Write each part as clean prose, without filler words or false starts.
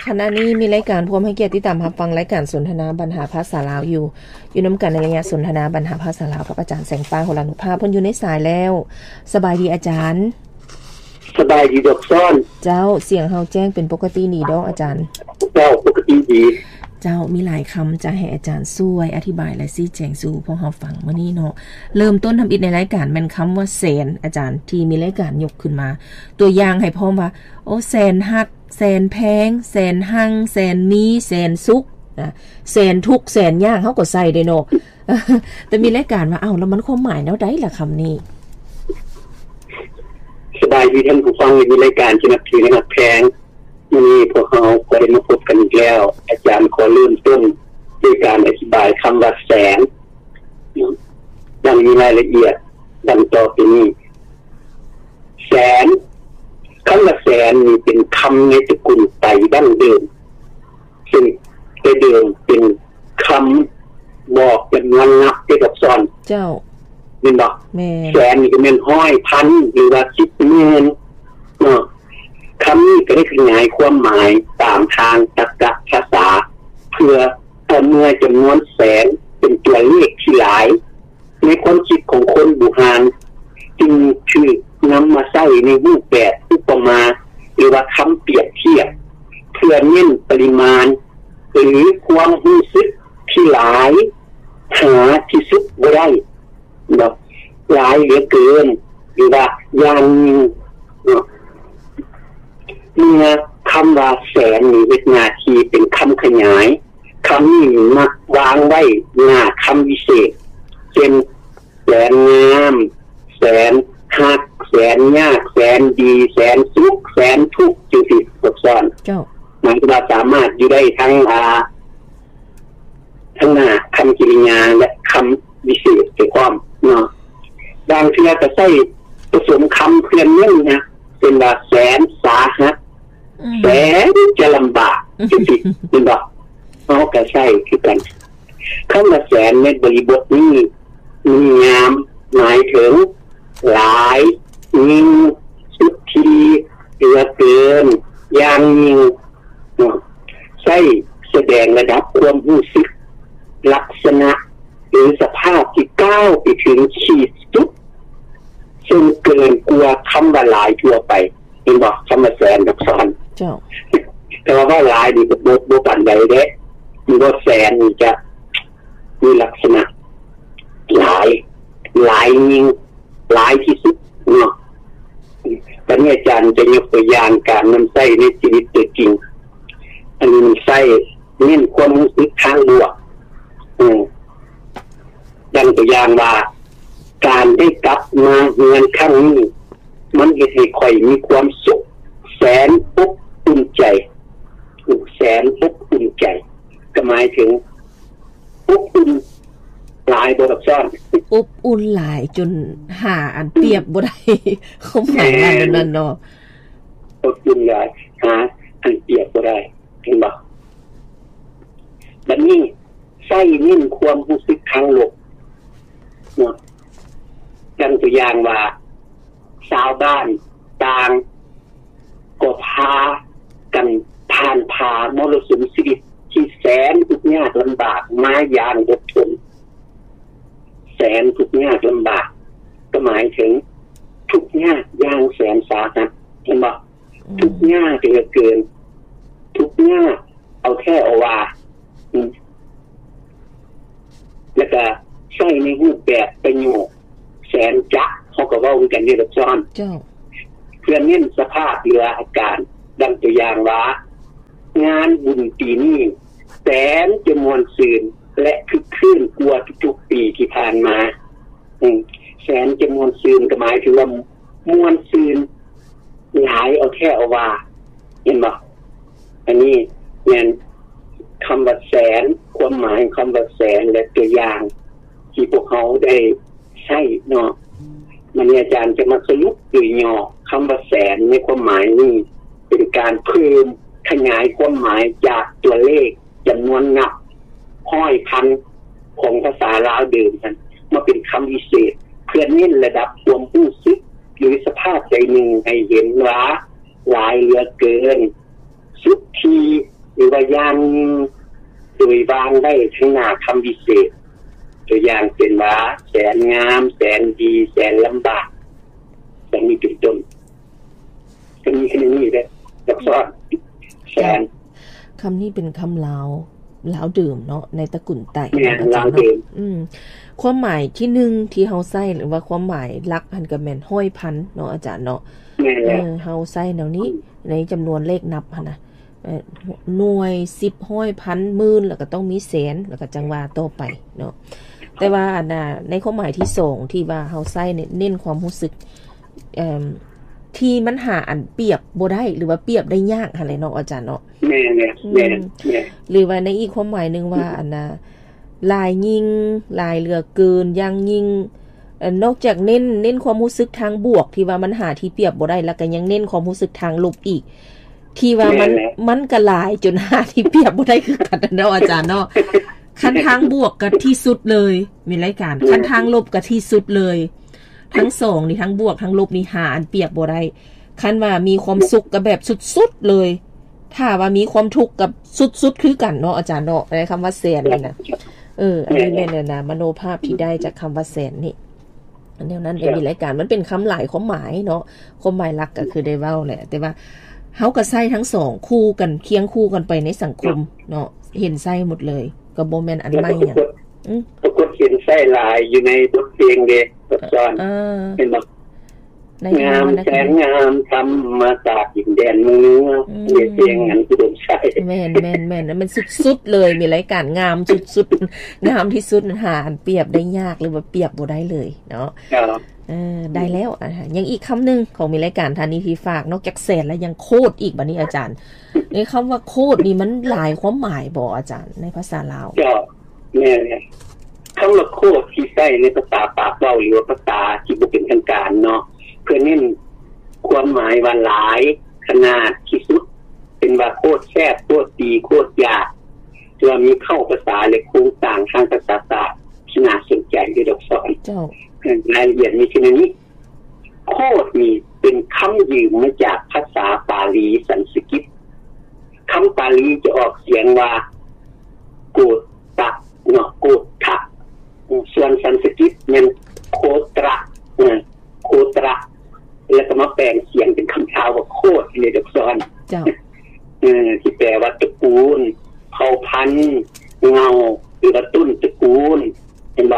ขณะนี้มีรายการพร้อมให้เกียรติติดตามรับฟังรายการสนทนาบรรหาภาษาลาวอยู่นํากันในระยะสนทนาบรรหาภาษาลาวกับอาจารย์แสงฟ้าโหรานุภาพเพิ่นอยู่ในสายแล้วสบายดีอาจารย์สบายดีดอกซ้อนเจ้าเสียงเฮาแจ้งเป็นปกติดีดอกอาจารย์เจ้าปกติดีเจ้ามีหลายคำจะให้อาจารย์ช่วยอธิบายและชี้แจงสู่พวกเฮาฟังมื้อนี้เนาะเริ่มต้นทำอิฐในรายการแม่นคำว่าแสนอาจารย์ที่มีรายการยกขึ้นมาตัวอย่างให้พร้อมว่าโอ้แสนฮักแสนแพงแสนหังแสนมีแสนสุขนะแสนทุกแสนยากเฮาก็ใส่ได้เนาะแต่มีรายการว่าอ้าวแล้วมันความหมายแนวใดล่ะคำนี้สบายดีท่านผู้ฟังมีรายการที่นับถือนับแพงวันนี้พวกเราก็ได้มาพบกันอีกแล้วอาจารย์ขอเริ่มต้นด้วยการอธิบายคำว่าแสนดังมีรายละเอียดดังต่อไปนี้แสนคำว่าแสนนี่เป็นคำในตระกูลไตดั้งเดิมซึ่งแต่เดิมเป็นคำบอกเป็นวันนับได้กับซ้อนเจ้าแม่นบ่แสนนี่ก็แม่นห้อยพันหรือว่า10หมื่นเนาะคำนี้ก็ได้ขยายความหมายตามทางตรรกะภาษาเพื่อเมื่อจำนวนแสนเป็นตัวเลขที่หลายในความคิดของคนโบราณจึงชื่อนำมาใช้ในรูปแบบอุปมาหรือว่าคำเปรียบเทียบเพื่อเน้นปริมาณหรือความรู้สึกที่หลายหาที่สุดบ่ได้เนาะหลายเหลือเกินหรือว่าอย่างเนาะเมื่อคำว่าแสนนี่เป็นหน้าที่เป็นคำขยายคำนี้มักวางไว้หน้าคำวิเศษเช่นแสนงามแสนฮักแสนยากแสนดีแสนสุขแสนทุกข์จังซี่ซับซ้อนเจ้ามันก็สามารถอยู่ได้ทั้งหน้าคำกริยาและคำวิเศษในความเนาะบางทีก็ใช้ผสมคำเพื่อนเนื่องนะเป็นว่าแสนสาหัสแสนจะลำบากจังซี่เป็นบ่เฮาก็ใช้คือกันคำว่าแสนในบริบทนี้มีงามหมายถึงหลายยิ่งสุดทีเหลือเกินอย่างยิ่งใช้แสดงระดับความรู้สึกลักษณะหรือสภาพที่ก้าวไปถึงขีดสุดซึ่งเกินกว่าคำว่าหลายทั่วไปเห็นบ่คำว่าแสนกับซ้อนเจ้าแต่ว่าหลายนี่ก็บ่ปานใดเด้มีว่าแสนนี่จะมีลักษณะหลายยิ่งหลายที่สุดเนาะตอนนี้อาจารย์จะยกตัวอย่างการนำใช้ในชีวิตจริงอันนี้มันใช้เน้นความรู้สึกทางบวกดังตัวอย่างว่าการได้กลับมาเฮือนครั้งนี้มันเฮ็ดให้ข่อยมีความสุขแสนอบอุ่นใจแสนอบอุ่นใจก็หมายถึงอบอุ่นหลายบ่ซ้อนอบอุ่นหลายจนหาอันเปรียบบ่ได้เขาหมายนั้นเนาะอบอุ่นหลายหาอันเปรียบบ่ได้เห็นบ่บัดนี้ใช้เน้นความรู้สึกทางโลกเนาะดังตัวอย่างว่าชาวบ้านต่างก็พากันผ่านมรสุมชีวิตที่แสนทุกข์ยากลำบากมาอย่างอดทนแสนทุกข์ยากลำบากก็หมายถึงทุกข์ยากอย่างแสนสาหัสเห็นบ่ทุกข์ยากเหลือเกินทุกข์ยากเอาแค่เอาว่าแล้วก็ใช้ในรูปแบบประโยคแสนจะเขาก็เว้ากันอยู่ซ้อนเจ้าเพื่อเน้นสภาพหรืออาการดังตัวอย่างว่างานบุญปีนี้แสนจะมวลซื่นและคึกคืนกว่าทุกๆปีที่ผ่านมาแสนจะมวลซื่นก็หมายถึงว่ามวลซื่นหลายเอาแค่เอาว่าเห็นบ่อันนี้แม่นคำว่าแสนความหมายคำว่าแสนและตัวอย่างที่พวกเขาได้ใช้เนาะมันอาจารย์จะมาสรุปโดยย่อคำว่าแสนในความหมายนี้เป็นการเพิ่มขยายความหมายจากตัวเลขจำนวนนับห้อยพันของภาษาลาวเดิมกันมาเป็นคำวิเศษเพื่อเน้นระดับความรู้สึกหรือสภาพใจหนึ่งให้เห็นว่าหลายเหลือเกินสุดทีว่าอย่างโดยวางได้ทั้งหน้าคำวิเศษตัวอย่างเป็นว่าแสนงามแสนดีแสนลำบากแต่มีเป็นต้นก็มีแค่นี้แหละลักษณะแสนคำนี้เป็นคำลาวดื่มเนาะในตระกูลไต่ลาวดื่มความหมายที่หนึ่งที่เฮาใช้หรือว่าความหมายหลักหันก็แม่นห้อยพันเนาะอาจารย์เนาะเฮาใช้แนวนี้ในจำนวนเลขนับหั่นน่ะหน่วย10ห้อยพันหมื่นแล้วก็ต้องมีแสนแล้วก็จังว่าต่อไปเนาะแต่ว่าอันน่ะในความหมายที่2ที่ว่าเฮาใช้เน้นความรู้สึกที่มันหาอันเปรียบบ่ได้หรือว่าเปรียบได้ยากหั่นแหละเนาะอาจารย์เนาะแม่ๆหรือว่าในอีกความหมายนึงว่าอันน่ะลายยิ่งลายเหลือเกินยังยิ่งนอกจากเน้นความรู้สึกทางบวกที่ว่ามันหาที่เปรียบบ่ได้แล้วก็ยังเน้นความรู้สึกทางลบอีกที่ว่ามันก็หลายจนหาที่เปรียบบ่ได้คือกันเนาะอาจารย์เนาะคันทางบวกก็ที่สุดเลยมีรายการคันทางลบก็ที่สุดเลยทั้ง2นี่ทั้งบวกทั้งลบนี่หาอันเปรียบบ่ได้คันว่ามีความสุขก็แบบสุดๆเลยถ้าว่ามีความทุกข์กับสุดๆคือกันเนาะอาจารย์เนาะในคำว่าแสนนี่นะอันนี้แม่นนะมโนภาพที่ได้จากคำว่าแสนนี่อันนั้นมีรายการมันเป็นคำหลายความหมายเนาะความหมายหลักก็คือได้เว้าแหละแต่ว่าเฮาก็ใช้ทั้ง2คู่กันเคียงคู่กันไปในสังคมเนาะเห็นใช้หมดเลยก็บ่แม่นอันใหม่หยังปรากฏเห็นใช้หลายอยู่ในบทเพลงเด้บทซ้อนเป็นแบบงามแสนงามธรรมจากดินแดนเมืองมีเพลงนั้นคือดมใช้แม่นมันสุดๆเลยมีรายการงามสุดๆงามที่สุดหาอันเปรียบได้ยากหรือว่าเปรียบบ่ได้เลยเนาะได้แล้วยังอีกคำนึงของมีรายการทานีที่ฝากนอกจากแสนแล้วยังโคตรอีกบัดนี้อาจารย์ในคำว่าโคตรนี่มันหลายความหมายบ่อาจารย์ในภาษาลาวแม่คำว่าโคตรที่ใช้ในภาษาปากเว้าหรือว่าภาษาที่บ่เป็นทางการเนาะเพื่อเน้นความหมายว่าหลายขนาดที่สุดเป็นว่าโคตรแซ่บโคตรดีโคตรยากตัวมีเข้าภาษาและโครงสร้างทางภาษาศาสตร์ที่น่าสนใจด้วยดอกสอนรายละเอียดมีเช่นนี้โคตรนี่เป็นคำยืมมาจากภาษาปาลีสันสกฤตคำปาลีจะออกเสียงว่าโกตะเนาะโกทะส่วนสันสกฤตมันโคตระโคตระแล้วก็มาแปลงเสียงเป็นคำชาวว่าโคตรในดอกซ้อนเจ้าที่แปลว่าตระกูลเผ่าพันธุ์เงาหรือว่าต้นตระกูลเห็นบ่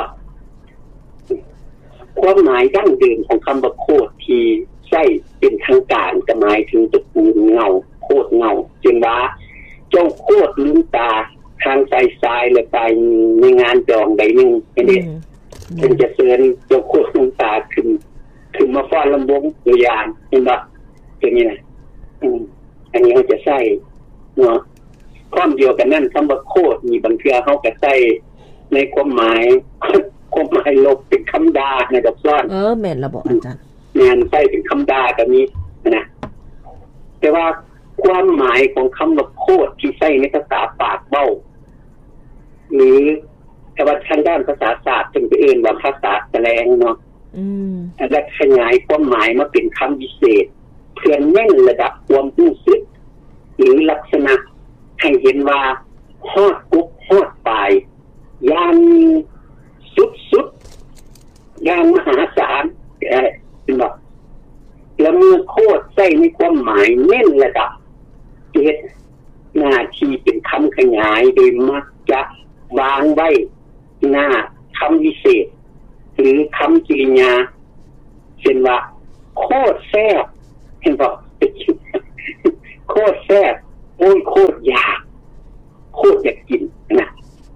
ความหมายดั้งเดิมของคำว่าโคตรที่ใช้เป็นทางการก็หมายถึงตระกูลเงาโคตรเงาจึงว่าเจ้าโคตรลืมตาทางสายและไปในงานจองใดนึงเห็นดิเป็นจะเชิญเจ้าโคตรลืมตาขึ้นมาฟ้อนลำวงตัวอย่างเห็นบ่เป็นนี่นะอันนี้เขาจะใช้เนาะความเดียวกันนั่นคำว่าโคตรมีบางเทื่อเขาก็ใช้ในความหมายลบเป็นคำด่าในดอกซ้อนแม่นละบ่อาจารย์แม่นใช้เป็นคำด่าก็มีนะแต่ว่าความหมายของคำว่าโคตรที่ใช้ในภาษาปากเบ้าหรือแต่ว่าทางด้านภาษาศาสตร์จึงเอ่ยว่าภาษาแสดงเนาะและขยายความหมายมาเป็นคำวิเศษเพื่อเน้นระดับความรู้สึกหรือลักษณะให้เห็นว่าฮอดกุ๊กฮอดปลายอย่างสุดอย่างมหาศาลเป็นแบบแล้วเมื่อโคตรใส่ในความหมายเน้นระดับเฮ็ดหน้าที่เป็นคำขยายโดยมักจะวางไว้หน้าคำวิเศษหรือคำกริยาเช่นว่าโคตรแซ่บเห็นป่ะโคตรแซ่บโอ้ยโคตรอยากโคตรอยากกินนะ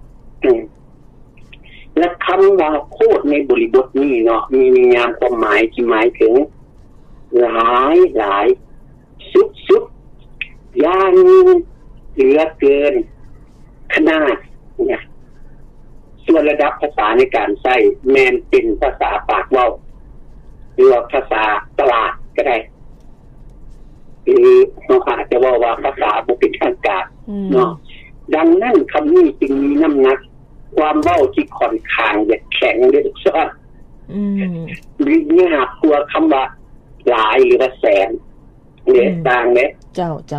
และคำว่าโคตรในบริบทนี้เนาะมีงามความหมายที่หมายถึงหลายสุดอย่างเหลือเกินขนาดเนี่ยส่วนระดับภาษาในการใช้แม้นเป็นภาษาปากเว้าหรือภาษาตลาดก็ได้หรือเราอาจจะว่าภาษาบ่เป็นทางการเนาะดังนั้นคำนี้จึงมีน้ำหนักความเว้าที่ค่อนข้างจะแข็งด้วยทุกส่วนหรือเนื้อหาตัวคำว่าหลายหรือว่าแสนเนี่ยต่างเนี่ยเจ้า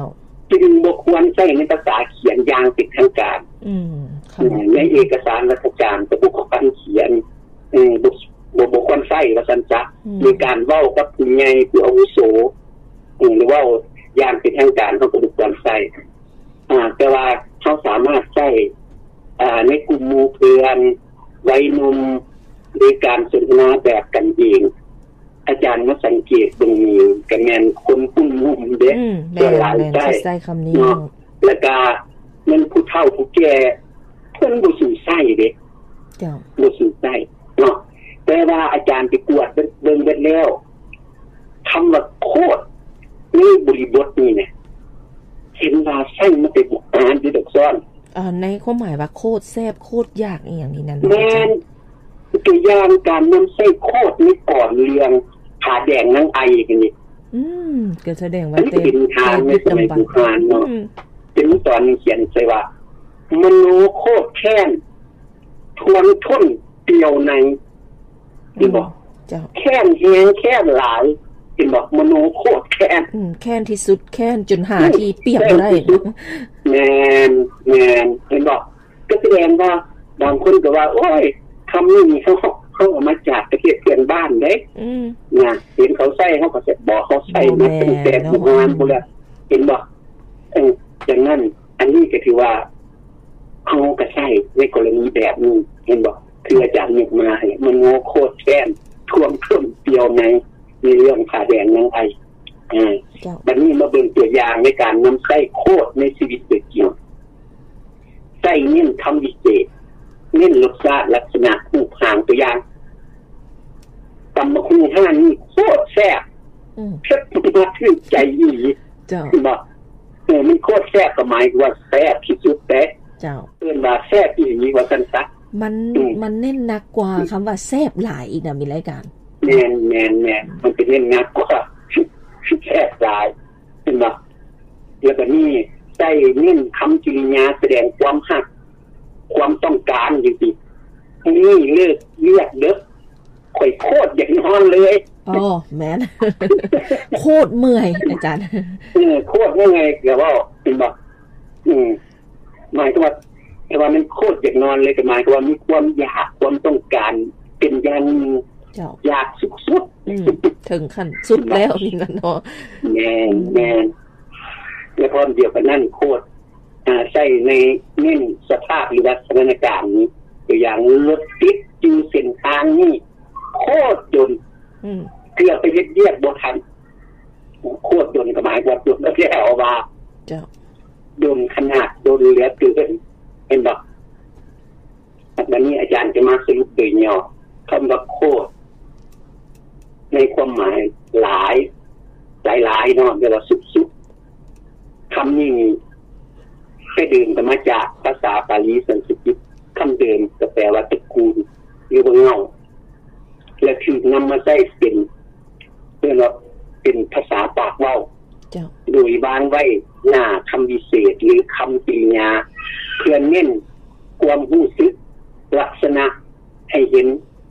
จึงบ่ควรใช้ในภาษาเขียนอย่างเป็นทางการในเอกสารราชการก็บ่ควรเขียนบ่ควรใช้ว่าซั่นซะในการเว้ากับผู้ใหญ่ผู้อาวุโสหรือว่าอย่างเป็นทางการเฮาก็บ่ควรใช้แต่ว่าเฮาสามารถใช้ในกลุ่มหมู่เพื่อนวัยหนุ่มในการสนทนาแบบกันเองอาจารย์มาสังเกตตรงนี้ก็แม่นคนกลุ่มหนุ่มเด้ส่วนหลายใช้คำนี้แล้วก็มันผู้เฒ่าผู้แก่เพิ่นบ่สิใช้เด้จ้ะบ่สิใช้เนาะแต่ว่าอาจารย์ไปกวดเบิ่งเบิดแล้วคำว่าโคตรในบริบทนี้เนี่ยเห็นว่าใช้มาเป็นอ่านอยู่ดอกซ้อนในความหมายว่าโคตรแซ่บโคตรยากอีหยังนี่นั่นแม่นตัวอย่างการนำใช้โคตรนี่ก่อนเรียงผาแดงนางไอกันนี่ก็แสดงว่าเป็นทางในสมัยโบราณเนาะเป็นตอนเขียนใส่ว่ามโนโคตรแค้นทวนทุนเปียวในที่บอกแค้นแฮงแค้นหลายที่บอกมโนโคตรแค้นแค้นที่สุดแค้นจนหาที่เปรียบบ่ได้แม่นเห็นบอกก็แสดงว่าบางคนก็ว่าโอ้ยคำนี้เขาเอามาจากประเทศเพื่อนบ้านเด้นะเห็นเขาใส่เขาก็จะบอกเขาใส่มาตั้งแต่โบราณพุ่นแล้วเห็นบ่อย่างนั้นอันนี้ก็ถือว่าเขาก็ใช้ในกรณีแบบนี้เห็นบ่คืออาจารย์นึกมาให้มันโง่โคตรแค้นท่วมท่วมเปียวในเรื่องผาแดงนางไอบัดนี้มาเบิ่งตัวอย่างในการนำใช้โคตรในชีวิตจริงใช้เน้นคำวิเศษเน้นรสชาติลักษณะรูปร่างตัวอย่างตำบักหุ่งห้านี่โคตรแซ่บเผ็ดมาถึงใจอีเจ้าบ่มันโคตรแซ่บก็หมายว่าแซ่บที่สุดแต่เจ้าเอิ้นว่าแซ่บอีหลีว่าซั่นซะมันเน้นหนักกว่าคำว่าแซ่บหลายอีกน่ะมีรายการแม่นมันเป็นเน้นหนักกว่าแซ่บหลายเห็นบ่แล้วก็นี่ใช้เน้นคำกริยาแสดงความรักความต้องการจริงๆนี่เลือกเด้อข่อยโคตรอย่างนอนเลยแม่นโคตรเมื่อยอาจารย์โคตรเมื่อยก็ว่าเป็นบ่หมายถึงว่าแต่ว่ามันโคตรอย่างนอนเลยก็หมายถึงว่ามีความอยากความต้องการเป็นอย่างอยากสุดๆถึงขั้นสุดแล้วนี่ล่ะเนาะแม่นแล้วพอเดียวกันนั่นโคตรใช้ในเน้นสภาพหรือว่าสถานการณ์นี้ตัวอย่างรถติดอยู่เส้นทางนี้โคตรจนเกือบไปเยียดบ่ทันโคตรจนก็หมายว่าจนแล้วว่าโดนขนาดโดนเหลือเกินเห็นบ่วันนี้อาจารย์จะมาสรุปโดยย่อคำว่าโคตรในความหมายหลายเนาะเวลาสุดๆคำนี้ก็เดิมกันมาจากภาษาปาลีสันสกฤตคำเดิมก็แปลว่าตระกูลหรือว่าเงาและถูกนำมาใช้เป็นเรียกว่าเป็นภาษาปากเว้าโดยวางไว้หน้าคำวิเศษหรือคำกริยาเพื่อเน้นความรู้สึกลักษณะให้เห็น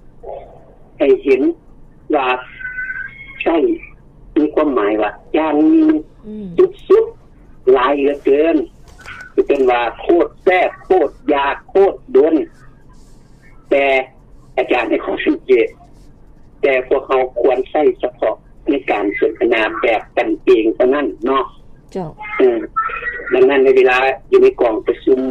ว่าใช่มีความหมายว่าอย่างนี้สุดๆหลายเหลือเกินเป็นว่าโคตรแซ่บโคตรยากโคตรดนแต่อาจารย์ให้ข้อสังเกตแต่พวกเขาควรใช้เฉพาะในการสนทนาแบบกันเองเท่านั้นเนาะดังนั้นในเวลาอยู่ในกองประชุม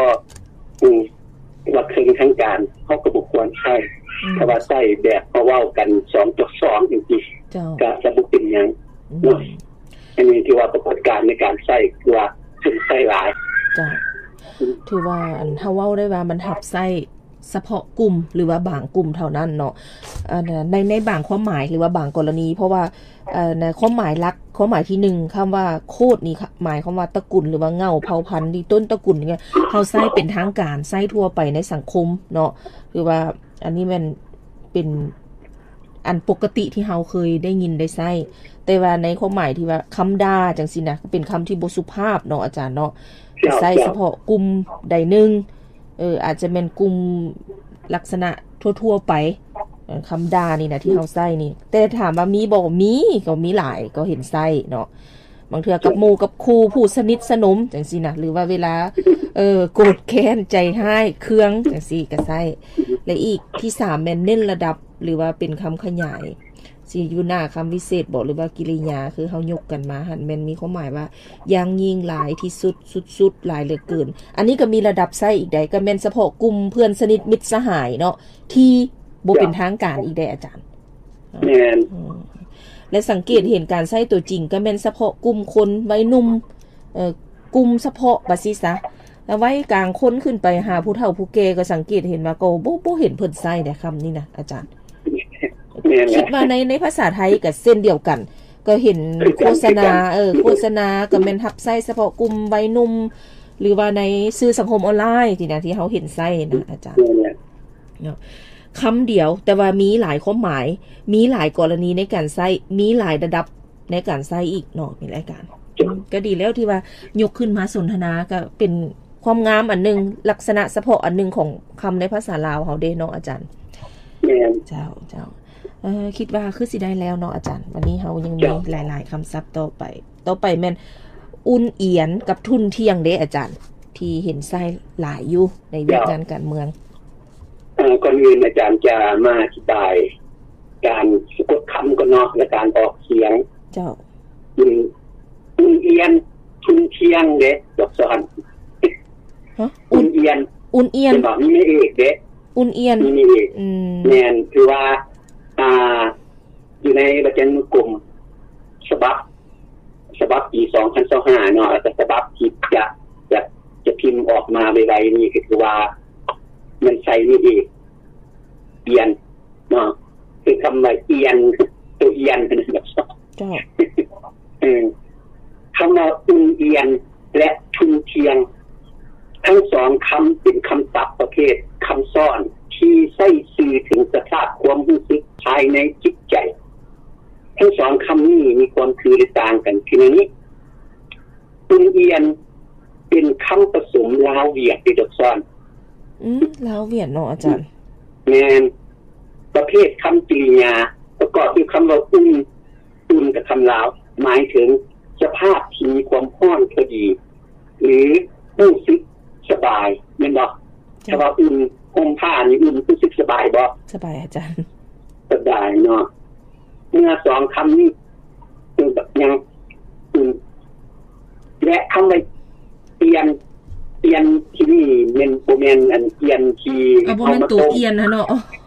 ว่าเคร่งทางการเขาก็บ่ควรใช้แต่ว่าใช้แบบเขาเว้ากัน2:2จริงๆก็จะบ่เป็นหยังเนาะอันนี้ที่ว่าปรากฏการณ์ในการใช้คือว่าซึ่งใช้หลายจ้ะถือว่าเฮาเว้าได้ว่ามันหับใช้เฉพาะกลุ่มหรือว่าบางกลุ่มเท่านั้นเนาะในบางความหมายหรือว่าบางกรณีเพราะว่าในความหมายหลักความหมายที่1คำว่าโคตรนี่หมายความว่าตระกูลหรือว่าเงาเผ่าพันธุ์ที่ต้นตระกูลอย่างเงี้ยเฮาใช้เป็นทางการใช้ทั่วไปในสังคมเนาะคือว่าอันนี้มันเป็นอันปกติที่เฮาเคยได้ยินได้ใช้แต่ว่าในความหมายที่ว่าคำด่าจังซี่นะเป็นคำที่บ่สุภาพเนาะอาจารย์เนาะใช้เฉพาะกลุ่มใดนึงอาจจะเป็นกลุ่มลักษณะทั่วๆไปคำด่านี่นะที่เฮาใช้นี่แต่ถามว่ามีบ่มีก็มีหลายก็เห็นใช้เนาะบางเทื่อกับหมู่กับครูผู้สนิทสนมจังซี่นะหรือว่าเวลาโกรธแค้นใจร้ายเคืองจังซี่ก็ใช้และอีกที่3แม่นเน้นระดับหรือว่าเป็นคำขยายสิอยู่หน้าคำวิเศษบอกหรือว่ากิริยาคือเฮายกกันมาหั่นแม่นมีความหมายว่าอย่างยิ่งหลายที่สุดสุดๆหลายเหลือเกินอันนี้ก็มีระดับใช้อีกใดก็แม่นเฉพาะกลุ่มเพื่อนสนิทมิตรสหายเนาะที่บ่เป็นทางการอีกได้อาจารย์แม่นและสังเกตเห็นการใช้ตัวจริงก็แม่นเฉพาะกลุ่มคนวัยหนุ่มกลุ่มเฉพาะบัดซี่ซะแล้วไว้กลางคนขึ้นไปหาผู้เฒ่าผู้แก่ก็สังเกตเห็นว่าก็บ่เห็นเพิ่นใช้ได้คำนี้นะอาจารย์คิดว่าในภาษาไทยก็เส้นเดียวกันก็เห็นโฆษณาโฆษณาก็แม่นรับใช้เฉพาะกลุ่มวัยหนุ่มหรือว่าในสื่อสังคมออนไลน์ที่เฮาเห็นใช้นะอาจารย์เนาะคำเดียวแต่ว่ามีหลายความหมายมีหลายกรณีในการใช้มีหลายระดับในการใช้อีกเนาะมีรายการก็ดีแล้วที่ว่ายกขึ้นมาสนทนาก็เป็นความงามอันนึงลักษณะเฉพาะอันนึงของคำในภาษาลาวเฮาเด้เนาะอาจารย์เจ้าคิดว่าคือสิได้แล้วเนาะอาจารย์วันนี้เฮายังมีหลายๆคำศัพท์ต่อไปแม่นอุ่นเอียนกับทุนเที่ยงเด้อาจารย์ที่เห็นใช้หลายอยู่ในเรื่องการเมืองก่อนอื่นอาจารย์จะมาอธิบายการสะกดคำก่อนเนาะและการออกเสียงเจ้าอุ่นเอียนทุนเที่ยงเด้ดอกสอนอุ่นเอียนเป็นแบบนี้ไม่เอกเด้อุ่นเอียนนี่เอกแม่นคือว่าอยู่ในประจันกลุ่มฉบับปี2025เนาะแล้วก็ฉบับที่จะพิมพ์ออกมาไวๆนี่คือว่ามันใส่นี่เอกเอียนเนาะคือคำว่าเอียนตัวเอียนเป็นแบบจ้าคำว่าอุ่นเอียนและทุนเทียงทั้งสองคำเป็นคำศัพท์ประเภทคำซ่อนที่ใส่สื่อถึงสภาพความรู้สึกภายในจิตใจทั้งสองคำนี้มีความคือต่างกันคืออย่างนี้อุ่นเอียนเป็นคำผสมลาวเวียดที่ดอกซ่อนลาวเวียดเนาะอาจารย์แม่นประเภทคำกริยาประกอบด้วยคำว่าอุ่นกับคำลาวหมายถึงสภาพที่มีความร้อนพอดีหรือรู้สึกสบายแม่นบ่ถ้าว่าอุ่นห่มผ้านี่อุ่นรู้สึกสบายบ่สบายอาจารย์สบายเนาะเมื่อสองคำนี้คือแบบยังอุ่นและคำว่าเอียนที่นี่เป็นโบแมนอันเอียนที่เอามาตัวเอียนฮะเนาะ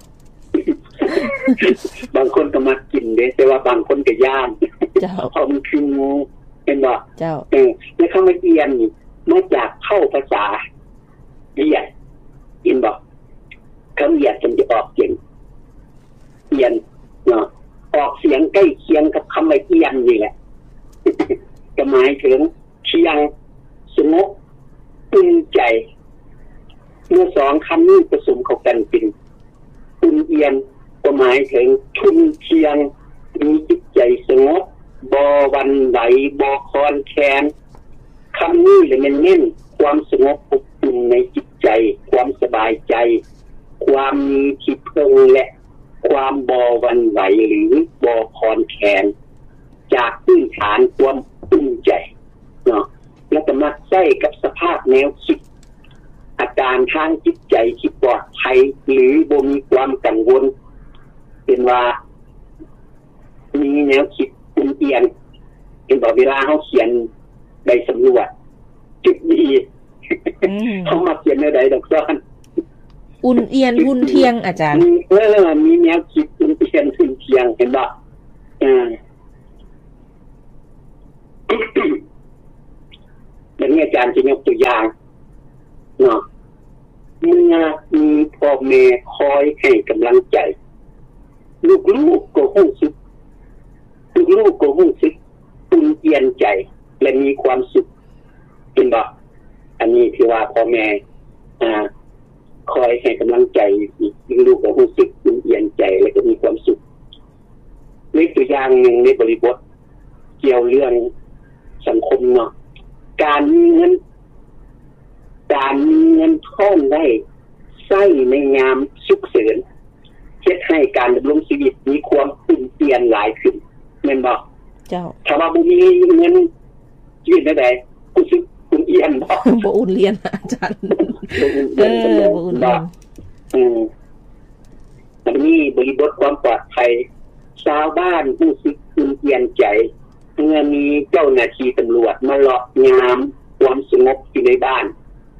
บางคนก็มากินเด้แต่ว่าบางคนก็ย่านเจ้าเพราะมันคืองูเป็นบ่เจ้าในคำว่าเอียนนี่มาจากเข้าภาษาเวียดเห็นบ่คำเวียดมันจะออกเสียงเอียนเนาะออกเสียงใกล้เคียงกับคำว่าเอียนนี่แหละก็หมายถึงเคียงสงบอุ่นใจเมื่อสองคำนี้ผสมเข้ากันเป็นอุ่นเอียนก็หมายถึงทุนเทียงมีจิตใจสงบบ่หวั่นไหวบ่คลอนแคลนคำนี้เลยมันเน้นความสงบอบอุ่นในจิตใจความสบายใจความมีที่พึ่งและความบ่หวั่นไหวหรือบ่คลอนแคลนจากพื้นฐานความอุ่นใจเนาะแล้วก็มาใส่กับสภาพแนวคิดอาการทางจิตใจที่ปลอดภัยหรือบ่มีความกังวลเป็นว่ามีแนวคิดอุ่นเอียนเป็นบอกเวลาเขาเขียนใบสำรวจจุดดีเขามาเขียนในใดดอกซ้อนอุ่นเอียนทุนเทียงอาจารย์มีแนวคิดอุ่นเอียนทุนเทียงเห็นบ่อย่างนี้อาจารย์จะยกตัวอย่างเนาะเมื่อมีพ่อแม่คอยให้กำลังใจลูกก็รู้สึกอุ่นเอียนใจและมีความสุขเป็นบ่อันนี้ที่ว่าพ่อแม่คอยให้กำลังใจลูกก็รู้สึกอุ่นเอียนใจและก็มีความสุขในตัวอย่างหนึ่งในบริบทเกี่ยวเรื่องสังคมเนาะการมีเงินท่องได้ใช้ในงามสุขเสริญเฮ็ดให้การดำรงชีวิตมีความอุ่นเอียนหลายขึ้นแม่นบ่เจ้าถ้าว่าบ่มีเงินชีวิตได้รู้สึกอุ่นเอียนบ่บ่อุ่นเรียนอาจารย์บ่อุ่นเรียนมันมีบริบทความปลอดภัยชาวบ้านรู้สึกอุ่นเอียนใจเมื่อมีเจ้าหน้าที่ตำรวจมาเลาะยามความสงบอยู่ในบ้าน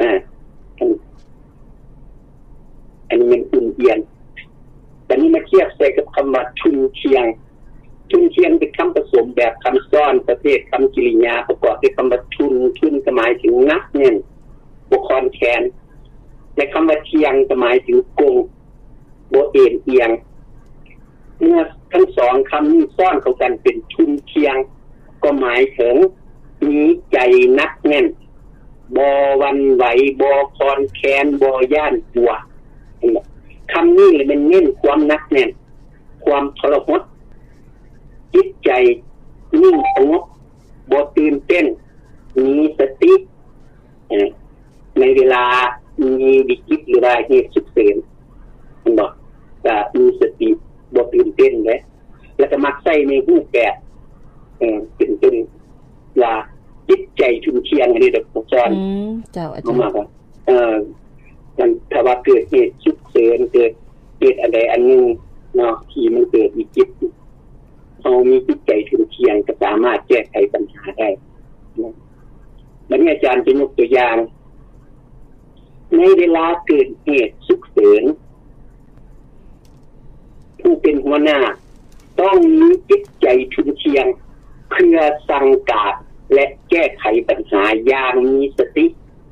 อันนี้มันอุ่นเอียนแต่นี้มาเทียบใส่กับคำว่าทุนเคียงเป็นคำผสมแบบคำซ้อนประเภทคำกริยาประกอบด้วยคำว่าทุนหมายถึงนักแน่นบุคคลแขนและคำว่าเทียงหมายถึงกงโบเอ็นเอียงเมื่อทั้งสองคำนี้ซ้อนเข้ากันเป็นทุนเทียงก็หมายถึงมีใจนักแน่นบ่วันไหวบ่คลอนแขนบ่ย่านกลัวคำนี้เลยมันเน้นความนักแน่นความทรหดจิตใจนิ่งสงบบ่ตื่นเต้นมีสติในเวลามีวิกฤตหรือว่าเหตุฉุกเฉินมันบอกจะมีสติบ่ตื่นเต้นเลยแล้วก็มักใส่ในรูปแบบเป็นว่าจิตใจชุมเชียงอันนี้เด็กผู้สอนเจ้าอาจารย์มันถ้าว่าเกิดเหตุฉุกเฉินเกิดเหตุอะไรอันนึงเนาะที่มันเกิดวิกฤตเรามีจิตใจชุมเชียงก็สามารถแก้ไขปัญหาได้วันนี้อาจารย์จะยกตัวอย่างในเวลาเกิดเหตุฉุกเฉินผู้เป็นหัวหน้าต้องมีจิตใจชุมเชียงเพื่อสั่งการและแก้ไขปัญหาอย่างมีสติ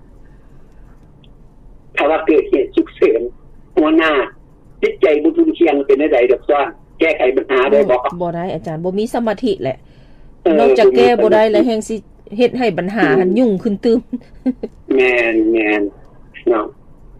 ถ้าว่าเกิดเหตุฉุกเฉินหัวหน้าจิตใจบ่ชุมเชียงเป็นได้ดอกซ้อนแก้ไขปัญหาได้บ่ได้อาจารย์บ่มีสมาธิแหละนอกจากแก้บ่ได้แล้วแฮงสิเฮ็ดให้ปัญหาหันยุ่งขึ้นตึมแม่นเนาะ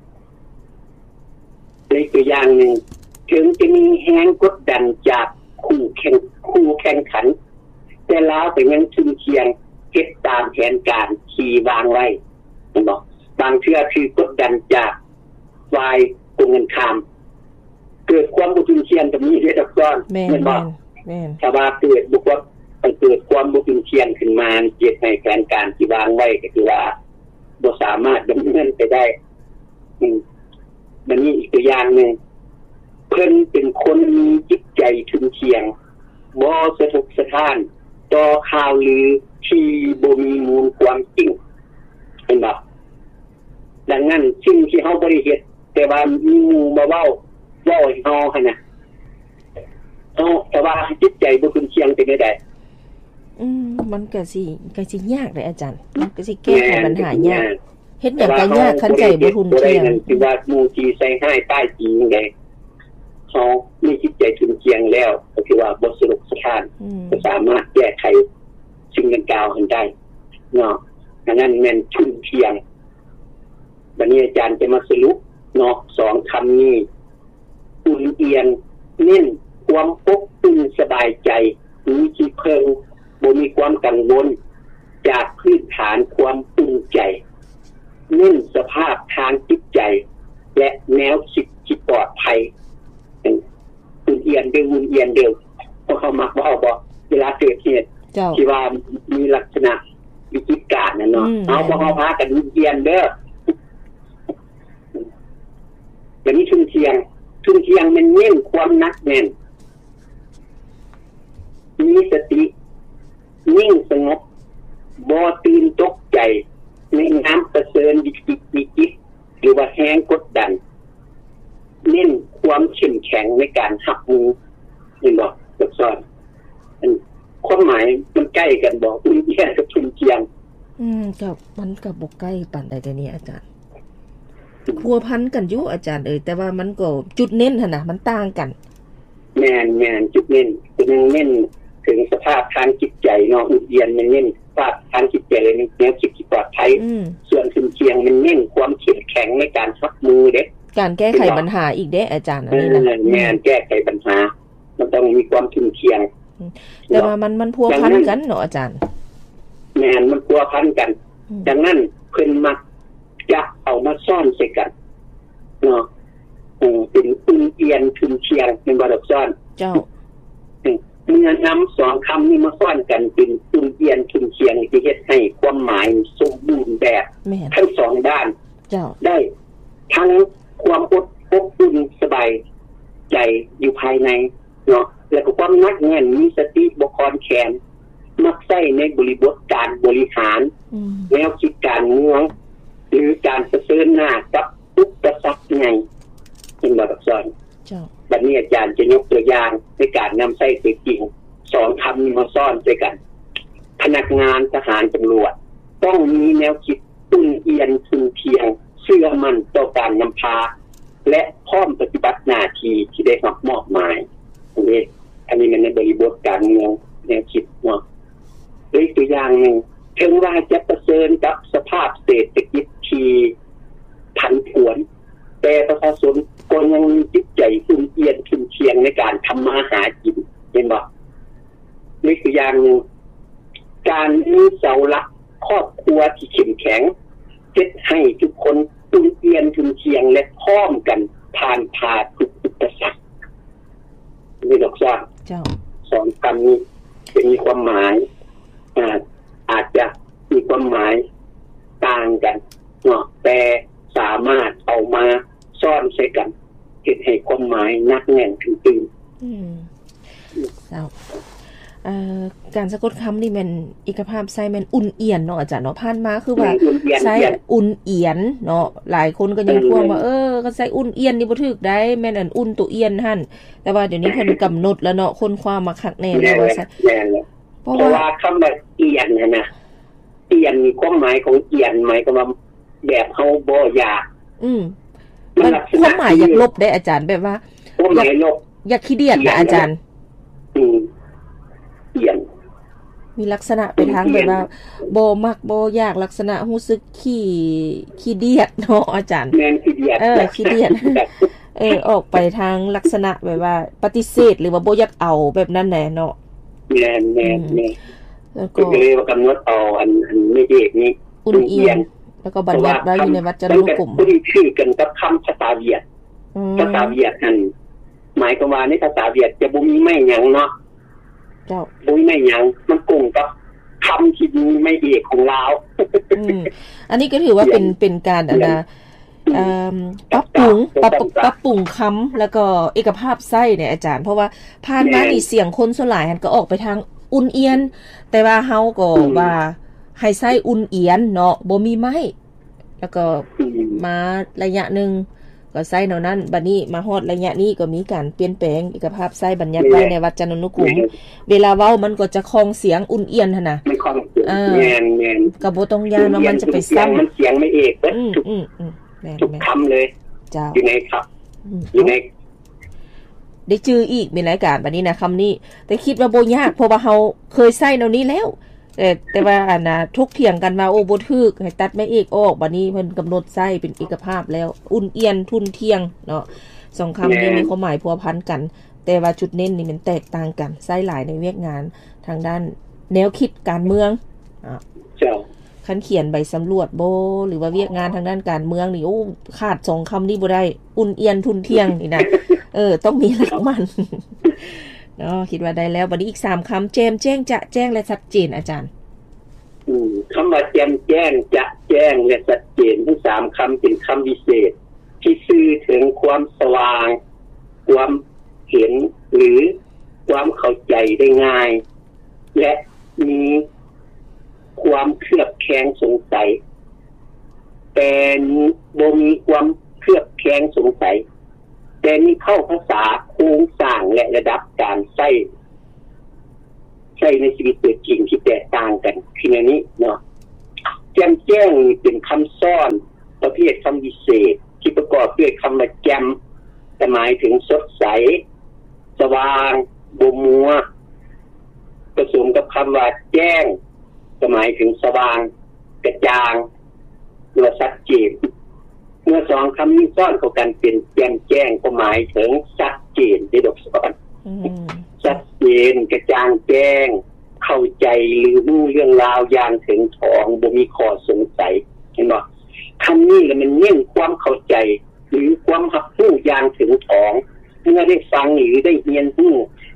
เลยตัวอย่างนึงถึงจะมีแฮงกดดันจากคู่แข่งขันแต่แล้วก็ยังชุมเชียงเฮ็ดตามแผนการที่วางไว้มันบอกบางเทื่อคือกดดันจากฝ่ายตรงกันข้ามเกิดความบ่ชุมเชียงตรงนี้ได้ดอกซ้อนแม่นบ่ถ้าว่าเกิดบุคคลเกิดความบ่ชุมเชียงขึ้นมาเฮ็ดให้แผนการที่วางไว้ก็คือว่าบ่สามารถดำเนินไปได้มันมีอีกตัวอย่างนึงเพิ่นเป็นคนมีจิตใจชุมเชียงบ่สะทกสะท้านต่อข่าวลือที่บ่มีมูลความจริงเห็นบ่ดังนั้นสิ่งที่เฮาบ่ได้เฮ็ดแต่ว่ามีหมู่มาเว้าให้เฮาหั่นน่ะแต่ว่าจิตใจบ่ชุมเชียงเป็นได้มันก็สิยากเลยอาจารย์มันก็สิแก้ไขปัญหายากเฮ็ดหยังก็ยากคันใจบ่ทุนเชียงคือว่าหมู่ที่ใส่ให้ป้ายจริงจังได๋เฮามีจิตใจชุมเชียงแล้วก็คือว่าบ่สนุกสนานก็สามารถแก้ไขสิ่งดังกล่าวให้ได้เนาะดังนั้นแม่นชุมเชียงบัดนี้อาจารย์จะมาสรุปเนาะ2คำนี้อุ่นเอียนเน้นความอบอุ่นสบายใจมีที่พึ่งบ่มีความกังวลจากพื้นฐานความอุ่นใจเน้นสภาพทางจิตใจและแนวคิดที่ปลอดภัยอุ่นเอียนเดียวเพราะเขามักว่าบ่เวลาเกิดเหตุที่ว่ามีลักษณะวิกฤตการณ์น่ะเนาะเอาบ่เฮาพากันอุ่นเอียนเด้ออย่างนี้ชุมเชียงมันเน้นความนักแน่นมีสตินิ่งสงบบ่ตื่นตกใจในน้ำประเสริญวิกฤตหรือว่าแห้งกดดันเน้นความเข้มแข็งในการรับมือเห็นบ่ดอกซ้อนความหมายมันใกล้กันบ่อุ่นเอียนกับชุมเชียงกับมันก็บ่ใกล้ปานใดแต่นี่อาจารย์พัวพันกันอยู่อาจารย์แต่ว่ามันก็จุดเน้นหั่นน่ะมันต่างกันแม่นจุดเน้นถึงสภาพทางจิตใจเนาะอุ่นเอียนมันเน้นสภาพทางจิตใจเลยแนวคิดที่ปลอดภัยส่วนชุมเชียงมันเน้นความเข้มแข็งในการรับมือเด้การแก้ไขปัญหาอีกเด้อาจารย์อันนี้นะแม่นแก้ไขปัญหามันต้องมีความชุมเชียงแต่ว่ามันพัวพันกันเนาะอาจารย์แม่นมันพัวพันกันดังนั้นเพิ่นมักจะเอามาซ่อนใส่กันเนาะเป็นอุ่นเอียนชุมเชียงเป็นบ่ดอกซ้อนเจ้าเมื่อนำ2คำนี้มาซ้อนกันเป็นอุ่นเอียนทุนเคียงที่เฮ็ดให้ความหมายสมบูรณ์แบบทั้ง2ด้านเจ้าได้ทั้งความอบอุ่นสบายใจอยู่ภายในเนาะแล้วก็ความนักแน่นมีสติบ่คลอนแขนมักใช้ในบริบทการบริหารแนวคิดการเมืองหรือการเผชิญหน้ากับอุปสรรคใหญ่เห็นบ่ครับสอนบัดนี้อาจารย์จะยกตัวอย่างในการนำใช้ตัวจริง2คำนี้มาซ่อนด้วยกันพนักงานทหารตำรวจต้องมีแนวคิดอุ่นเอียนทุนเพียงเชื่อมั่นต่อการนำพาและพร้อมปฏิบัติหน้าที่ที่ได้รับมอบหมายอันนี้มันในบริบทการเมืองแนวคิดเนาะอีกตัวอย่างหนึ่งถึงว่าจะประเสริฐกับสภาพเศรษฐกิจที่ผันผวนแต่ประชาชนก็ยังมีจิตใจอุ่นเอียนทุนเชียงในการทำมาหากินเห็นบ่นี่คืออย่างหนึ่งการมีเสาหลักครอบครัวที่เข้มแข็งเฮ็ดให้ทุกคนอุ่นเอียนทุนเชียงและพร้อมกันผ่านทุกอุปสรรคนี่ดอกซ่อน2คำนี้จะมีความหมายอาจจะมีความหมายต่างกันเนาะแต่สามารถเอามาซ่อนใส่กันเฮ็ดให้ความหมายนักแน่นตึงการสะกดคำนี่มันเอกภาพใส่มันอุ่นเอียนเนาะอาจารย์เนาะผ่านมาคือว่าใส่อุ่นเอียนเนาะหลายคนก็ยังพวกว่าก็ใส่อุ่นเอียนนี่บ่ถูกได้แม่นอันอุ่นตัวเอียนหั่นแต่ว่าเดี๋ยวนี้เพิ่นกำหนดแล้วเนาะคนความมาคักแน่แล้วว่าใส่เพราะว่าคำว่าเอียนนะเอียนมีความหมายของเอียนหมายความว่าแบบเฮาบ่อยากมันความหมายอยากลบได้อาจารย์แบบว่าความหมายลบอยากขี้เดียดนะอาจารย์เอียนมีลักษณะไปทางแบบว่าบ่มักบ่อยากลักษณะรู้สึกขี้เดียดเนาะอาจารย์แม่นขี้เดียดขี้เดียดออกไปทางลักษณะแบบว่าปฏิเสธหรือว่าบ่อยากเอาแบบนั้นแหละเนาะแม่นแล้วก็เลยว่ากำหนดเอาอันไม่เอกนี้อุ่นเอียนแล้วก็บัญญัติไว้อยู่ในวจรนุกรมผู้ที่ชื่อกันกับคำภาษาเวียดภาษาเวียดนั่นหมายความว่าในภาษาเวียดจะบ่มีไม่หยังเนาะเจ้าบ่มีไม่หยังมันกงกับคำที่มีไม่เอกของลาวอันนี้ก็ถือว่าเป็นการปรับปรุงคำแล้วก็เอกภาพไส้เนี่ยอาจารย์เพราะว่าผ่านมานี่เสียงคนส่วนหลายก็ออกไปทางอุ่นเอียนแต่ว่าเฮาก็ว่าให้ไส้อุ่นเอียนเนาะบ่มีไม้แล้วก็มาระยะนึงก็ไส้เท่านั้นบัดนี้มาฮอดระยะนี้ก็มีการเปลี่ยนแปลงเอกภาพไส้บัญญัติไว้ในวจรนุกรมเวลาเว้ามันก็จะคงเสียงอุ่นเอียนหั่นน่ะมันคงแม่นก็บ่ต้องย่านว่ามันจะไปซ้ำมันเสียงไม่เอกเบิดทุกคำเลยอยู่ในครับอยู่ในได้จื้ออีกมีรายการบัดนี้นะคำนี้แต่คิดว่าบ่ยากเพราะว่าเฮาเคยใช้แนวนี้แล้วแต่ว่าทุกเถียงกันว่าโอ้บ่ถูกให้ตัดไม่เอกออกบัดนี้เพิ่นกำหนดใช้เป็นเอกภาพแล้วอุ่นเอียนทุนเที่ยงเนาะ2คำนี้มีความหมายพัวพันกันแต่ว่าจุดเน้นนี่มันแตกต่างกันใช้หลายในเวียกงานทางด้านแนวคิดการเมืองคันเขียนใบสำรวจบ่หรือว่าเวียกงานทางด้านการเมืองนี่โอ้ขาด2คำนี้บ่ได้อุ่นเอียนทุนเที่ยงนี่นะต้องมีหลักมันเนาะคิดว่าได้แล้วบัดนี้อีก3คำแจ้งจะแจ้งและชัดเจนอาจารย์คำว่าแจ้งจะแจ้งและชัดเจนทั้ง3คำเป็นคำวิเศษที่สื่อถึงความสว่างความเห็นหรือความเข้าใจได้ง่ายและมีความเคลือบแคลงสงสัยแต่บ่มีความเคลือบแคลงสงสัยแต่นี่เข้าภาษาโครงสร้างและระดับการใช้ในชีวิตจริงที่แตกต่างกันคือในนี้เนาะแจ้งเป็นคำซ่อนประเภทคำวิเศษที่ประกอบด้วยคำว่าแจ่มหมายถึงสดใสสว่างบ่มัวผสมกับคำว่าแจ้งหมายถึงสว่างกระจ่างหรือชัดเจนเมื่อ2คำนี้ซ้อนเข้ากันเป็นแจ้งก็หมายถึงชัดเจนในดอกสอนชัดเจนกระจ่างแจ้งเข้าใจหรือรู้เรื่องราวอย่างถึงถองบ่มีข้อสงสัยเห็นบ่คำนี้แล้วมันเน้นความเข้าใจหรือความรับรู้อย่างถึงถองเมื่อได้ฟังหรือได้เรียนรู้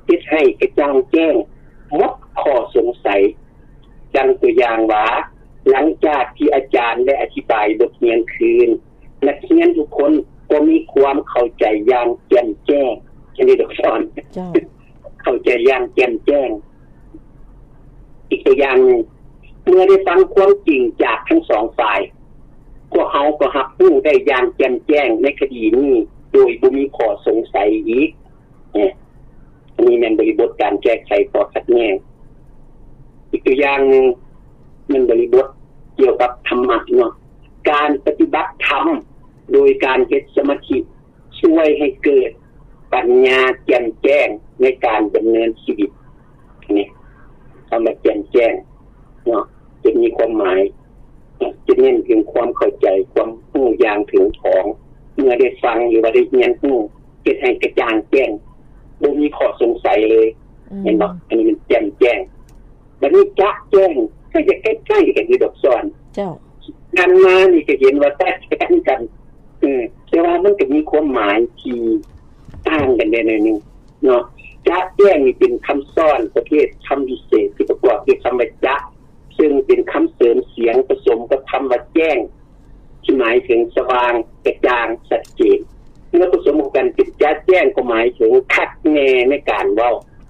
เฮ็ดให้กระจ่างแจ้งหมดข้อสงสัยดังตัวอย่างว่าหลังจากที่อาจารย์ได้อธิบายบทเรียนคืนนักเรียนทุกคนก็มีความเข้าใจอย่างแจ่มแจ้งอันนี้ดอกสอนเข้าใจอย่างแจ่มแจ้งอีกตัวอย่างนึงเมื่อได้ฟังความจริงจากทั้งสองฝ่ายพวกเขาก็รับรู้ได้อย่างแจ่มแจ้งในคดีนี้โดยบ่มีข้อสงสัยอีกอันนี้เป็นบริบทการแก้ไขข้อขัดแย้งอีกตัวอย่างนึงมันบริบทเกี่ยวกับธรรมะเนาะการปฏิบัติธรรมโดยการเฮ็ดสมาธิช่วยให้เกิดปัญญาแจ่มแจ้งในการดำเนินชีวิตนี่คำว่าแจ่มแจ้งเนาะจะมีความหมายจะเน้นถึงความเข้าใจความรู้อย่างถึงของเมื่อได้ฟังหรือว่าได้เรียนรู้เฮ็ดให้กระจ่างแจ้งบ่มีข้อสงสัยเลยเห็นบ่อันนี้มันแจ่มแจ้งบัดนี้จะแจ้งก็จะใกล้ๆกันอยู่ดอกซ้อนเจ้ากันมานี่ก็เห็นว่าแตกต่างกันแต่ว่ามันก็มีความหมายที่ต่างกันได้หน่อยนึงเนาะจะแจ้งนี่เป็นคำซ้อนประเภทคำพิเศษที่ประกอบด้วยคำว่าจะซึ่งเป็นคำเสริมเสียงผสมกับคำว่าแจ้งที่หมายถึงสว่างกระจ่างชัดเจนเมื่อผสมกันเป็นจะแจ้งก็หมายถึงคัดแน่ในการเว้า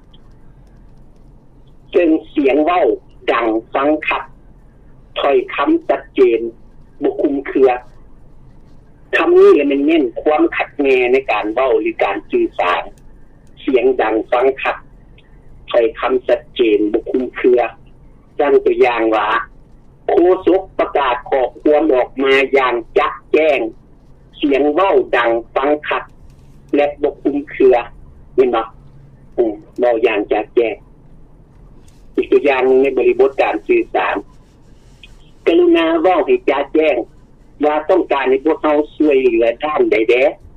ซึ่งเสียงเว้าดังฟังชัดถ้อยคำชัดเจนบ่คลุมเครือคำนี้มันเน้นความขัดแย้งในการเว้าหรือการสื่อสารเสียงดังฟังชัดถ้อยคำชัดเจนบ่คลุมเครือดังตัวอย่างว่าโฆษกประกาศข้อความออกมาอย่างชัดแจ้งเสียงเว้าดังฟังชัดและบ่คลุมเครือเห็นบ่เว้าอย่างชัดแจ้งอีกตัวอย่างในบริบทการสื่อสารกรุณาเว้าให้ชัดแจ้งว่าต้องการให้พวกเขาช่วยเหลือด้านใด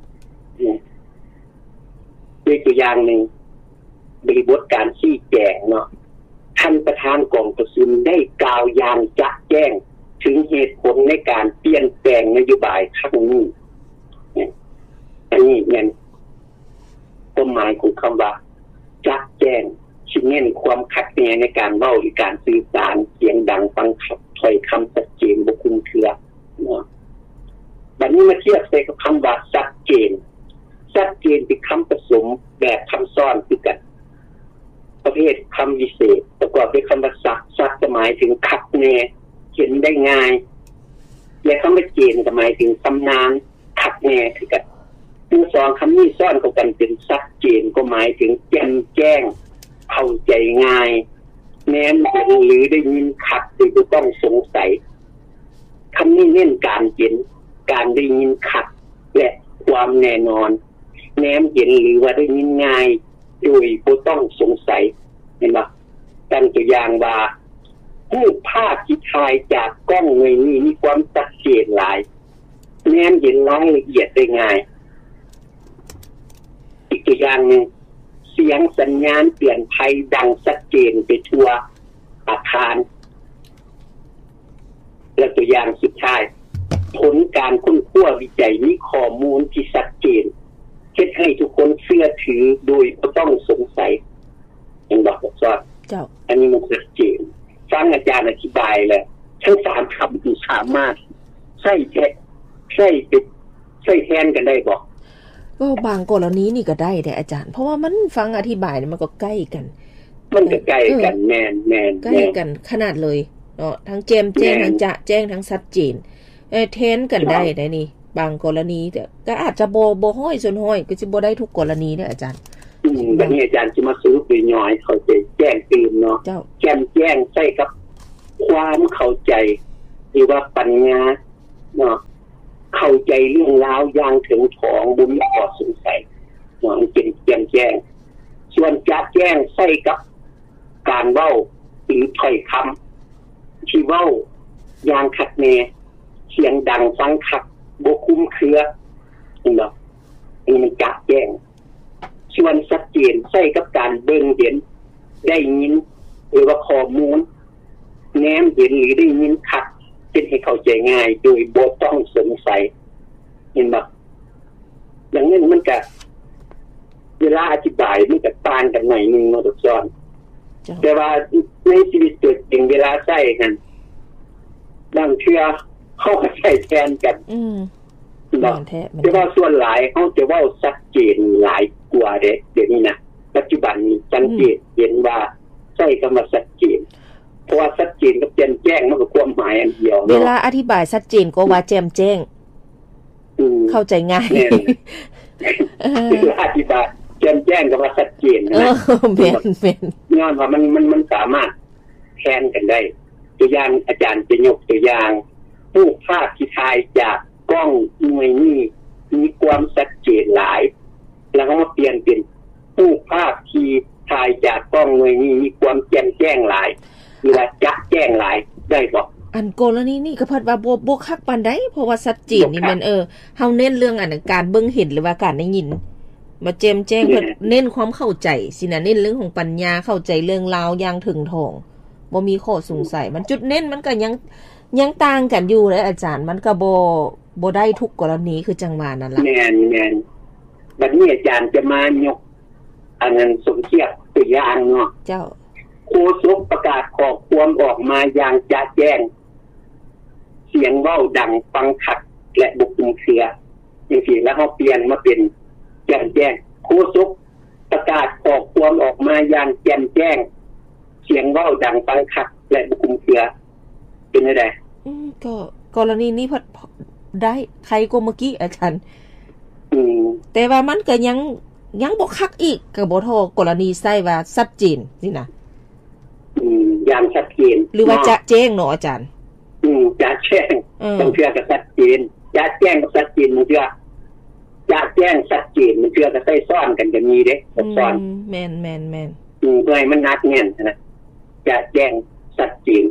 ด้วยตัวอย่างหนึ่งบริบทการชี้แจงเนาะท่านประธานกองประชุมได้กล่าวอย่างชัดแจ้งถึงเหตุผลในการเปลี่ยนแปลงนโยบายครั้งนี้อันนี้เนี่ยความหมายของคำว่าชัดแจ้งชี้เน้นความขัดแย้งในการเว้าหรือการสื่อสารเสียงดังฟังชัดถ้อยคำชัดเจนบ่คลุมเครือบัดนี้มาเทียบใส่กับคำว่าชัดเจนชัดเจนเป็นคำผสมแบบคำซ้อนคือกันประเภทคำวิเศษประกอบด้วยคำว่าชัดหมายถึงคัดแน่เห็นได้ง่ายและคำว่าเจนหมายถึงชำนาญคัดแน่คือกันทั้งสองคำนี้ซ้อนกันเป็นชัดเจนก็หมายถึงแจ่มแจ้งเข้าใจง่ายแม้นหรือได้ยินคัดโดยบ่ต้องสงสัยคำนี้เน้นการเห็นการได้ยินคัดและความแน่นอนแม้เห็นหรือว่าได้ยินง่ายโดยบ่ต้องสงสัยเห็นบ่ตั้งตัวอย่างว่ารูปภาพที่ถ่ายจากกล้องในนี้มีความชัดเจนหลายแม้เห็นรายละเอียดได้ง่ายอีกตัวอย่างนึงเสียงสัญญาณเตือนภัยดังชัดเจนไปทั่วอาคารและตัวอย่างสุดท้ายผลการค้นคว้าวิจัยมีข้อมูลที่ชัดเจนเฮ็ดให้ทุกคนเชื่อถือโดยบ่ต้องสงสัยเห็นบ่ครับเจ้าอันนี้มันชัดเจนฟังอาจารย์อธิบายแล้วทั้ง3คำที่สามารถใช้แทนกันได้บ่ก็บางกรณีนี่ก็ได้แต่อาจารย์เพราะว่ามันฟังอธิบายมันก็ใกล้กันมันก็ใกล้กันแม่นใกล้กันขนาดเลยเนาะทั้งแจ่มแจ้งทั้งจะแจ้งทั้งชัดเจนแทนกันได้นี่บางกรณีแต่ก็อาจจะบ่ห้อยส่วนห้อยก็สิบ่ได้ทุกกรณีเด้ออาจารย์บัดนี้อาจารย์สิมาสรุปย่อยๆเข้าใจแจ้งตื่นเนาะแจ่มแจ้งใส่กับความเข้าใจหรือว่าปัญญาเนาะเข้าใจเรื่องราวอย่างถึงของบ่มีข้อสงสัยเนาะเป็นแจ่มแจ้งส่วนจะแจ้งใส่กับการเว้าหรือถ้อยคำที่เว้าอย่างขัดแย้งเสียงดังฟังชัดบ่คลุมเครือเห็นบ่อันนี้มันจะแจ้งส่วนชัดเจนใช้กับการเบิ่งเห็นได้ยินหรือว่าข้อมูลแนมเห็นหรือได้ยินชัดเป็นให้เข้าใจง่ายโดยบ่ต้องสงสัยเห็นบ่ดังนั้นมันก็เวลาอธิบายมันจะต่างกันหน่อยนึงเนาะทุกท่านแต่ว่าในชีวิตจริงเวลาใช้กันบางเทื่อเฮาก็ใช้แทนกันบ่แต่ว่าส่วนหลายเฮาจะเว้าชัดเจนหลายกว่าเดี๋ยวนี้นะปัจจุบันนี้สังเกตเห็นว่าใช้คำว่าชัดเจนเพราะว่าชัดเจนกับแจ่มแจ้งมันก็ความหมายอันเดียวเนาะเวลาอธิบายชัดเจนก็ว่าแจ่มแจ้งเข้าใจง่ายเวลาอธิบายแจ่มแจ้งกับว่าชัดเจนนะแม่นย้อนว่ามันสามารถแทนกันได้ตัวอย่างอาจารย์จะยกตัวอย่างรูปภาพที่ถ่ายจากกล้องหน่วยนี้มีความชัดเจนหลายแล้วก็มาเปลี่ยนเป็นรูปภาพที่ถ่ายจากกล้องหน่วยนี้มีความแจ่มแจ้งหลายหรือว่าจะแจ้งหลายได้บ่อันกรณีนี้ก็พัดว่าบ่คักปานใดเพราะว่าชัดเจนนี่มันเฮาเน้นเรื่องการเบิ่งเห็นหรือว่าการได้ยินมาแจ่มแจ้งเพิ่นเน้นความเข้าใจสินะเน้นเรื่องของปัญญาเข้าใจเรื่องราวอย่างถึงทองบ่มีข้อสงสัยมันจุดเน้นมันก็ยังต่างกันอยู่เลยอาจารย์มันก็บ่ได้ทุกกรณีคือจังหวะนั่นล่ะแม่นบัดนี้อาจารย์จะมายกอันนั้นสมเทียบตัวอย่างเนาะเจ้าโฆษกประกาศข้อความออกมาอย่างจะแจ้งเสียงเว้าดังฟังชัดและบ่คลุมเครือจังซี่แล้วเฮาเปลี่ยนมาเป็นแจ่มแจ้งโฆษกประกาศข้อความออกมาอย่างแจ่มแจ้งเสียงเว้าดังฟังชัดและบ่คลุมเครือเป็นจังได๋ก็กรณีนี้พอได้ใครก็เมื่อกี้อาจารย์แต่ว่ามันก็ยังบ่คักอีกก็บ่เท่ากรณีใช้ว่าชัดเจนนี่นะอย่างชัดเจนหรือว่าจะแจ้งเนาะอาจารย์จะแจ้งต้องเชื่อกับชัดเจนจะแจ้งกับชัดเจนมันเชื่อจะแจ้งชัดเจนมันเชื่อก็ใส่ซ้อนกันจะมีเด้ซ้อนแม่นเพื่อให้มันนัดแน่นนะจะแจ้งชัดเจน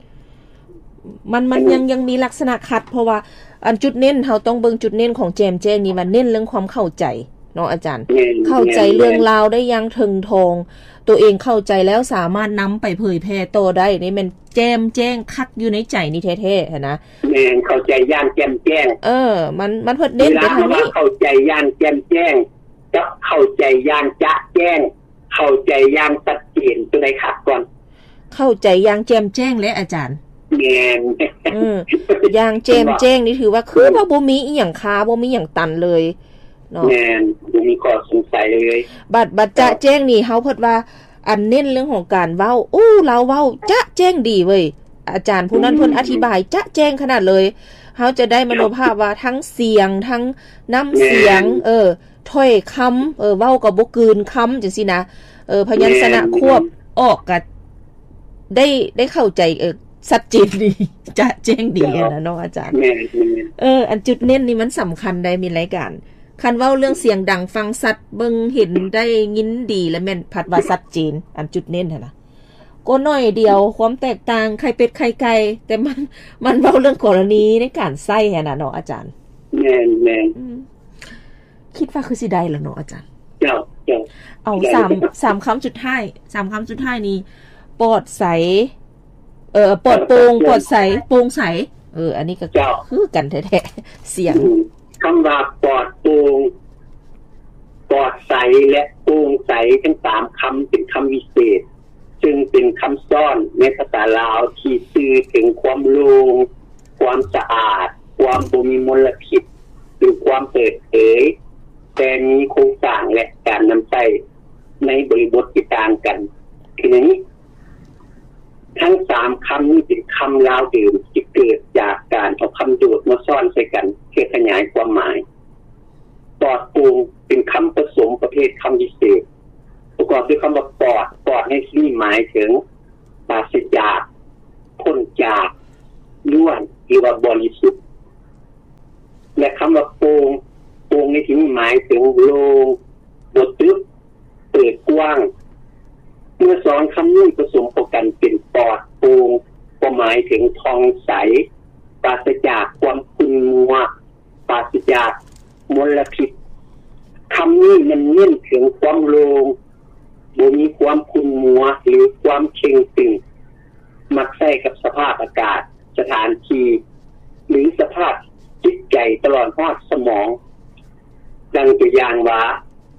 มันยังมีลักษณะขัดเพราะว่าอันจุดเน้นเฮาต้องเบิ่งจุดเน้นของแจมแจ้งนี่ว่าเน้นเรื่องความเข้าใจเนาะอาจารย์เข้าใจเรื่องราวได้อย่างถึงทองตัวเองเข้าใจแล้วสามารถนำไปเผยแพร่ต่อได้นี่มันแจมแจ้งคักอยู่ในใจนี่แท้ๆนะแม่นเข้าใจย่างแจ่มแจ้งมันเพิ่นเน้นไปทางนี้เข้าใจย่างแจ่มแจ้งกับเข้าใจย่างจะแจ้งเข้าใจย่างชัดเจนตัวใดครับก่อนเข้าใจย่างแจ่มแจ้งและอาจารย์แม่นอย่างแจ่มแจ้งนี่ถือว่าคือว่าบ่มีอีหยังคาบ่มีหยังตันเลยเนาะแม่นบ่มีข้อสงสัยเลยบัดจะแจ้งนี่เฮาเพิ่นว่าอันเน้นเรื่องของการเว้าเราเว้าจะแจ้งดีเว้ยอาจารย์ผู้นั้นเพิ่นอธิบายจะแจ้งขนาดเลยเฮาจะได้มโนภาพว่าทั้งเสียงทั้งน้ำเสียงถ้อยคำเว้าก็บ่กลืนคำจังซี่นะพยัญชนะควบออกก็ได้เข้าใจชัดเจนดีจะแจ้งดีนะเนาะอาจารย์อันจุดเน้นนี่มันสำคัญได้มีรายการคันเว้าเรื่องเสียงดังฟังชัดเบิ่งเห็นได้ยินดีและแม่นพัดว่าชัดเจนอันจุดเน้นหั่นน่ะก็น้อยเดียวความแตกต่างไข่เป็ดไข่ไก่แต่มันเว้าเรื่องกรณีในการใช้หั่นน่ะเนาะอาจารย์แม่นคิดว่าคือสิได้ล่ะเนาะอาจารย์เจ้าเอา3คำสุดท้าย3คำสุดท้ายนี้ปลอดใสปลอดโปร่งปลอดใสโปร่งใสอันนี้ก็คือกันแท้ๆเสียงคำว่าปลอดโปร่งปลอดใสและโปร่งใสทั้ง3คำเป็นคำวิเศษซึ่งเป็นคำซ่อนในภาษาลาวที่สื่อถึงความโล่งความสะอาดความบ่มีมลพิษหรือความเปิดเผยแต่มีโครงสร้างและการนำใช้ในบริบทที่ต่างกันคืออย่างนี้ทั้ง3คำนี้เป็นคำลาวเดิมที่เกิดจากการเอาคำโดดมาซ่อนใส่กันเพื่อขยายความหมายปอดโปร่งเป็นคำผสมประเภทคำวิเศษประกอบด้วยคำว่าปอดในที่นี้หมายถึงปราศจากพ้นจากล้วนหรือว่าบริสุทธิ์และคำว่าโปร่งในที่นี้หมายถึงโล่งบดตึ๊บเปิดกว้างเมื่อ2คำนี้ผสมกันเป็นปอดโปร่งก็หมายถึงทองใสปราศจากความขุ่นมัวปราศจากมลพิษคำนี้มันเน้นถึงความโล่งบ่มีความขุ่นมัวหรือความเข่งตึงมักใช้กับสภาพอากาศสถานที่หรือสภาพจิตใจตลอดฮอดสมองดังตัวอย่างว่า